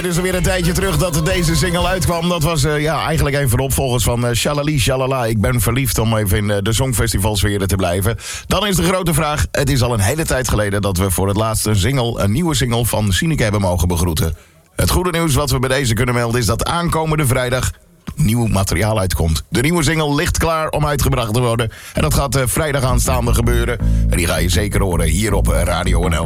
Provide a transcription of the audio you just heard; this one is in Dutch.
Het is alweer een tijdje terug dat deze single uitkwam. Dat was eigenlijk een van de opvolgers van Shalali Shalala. Ik ben verliefd, om even in de songfestivalsfeer te blijven. Dan is de grote vraag. Het is al een hele tijd geleden dat we voor het laatst een nieuwe single van Sineke hebben mogen begroeten. Het goede nieuws wat we bij deze kunnen melden is dat aankomende vrijdag nieuw materiaal uitkomt. De nieuwe single ligt klaar om uitgebracht te worden. En dat gaat vrijdag aanstaande gebeuren. En die ga je zeker horen hier op Radio NL.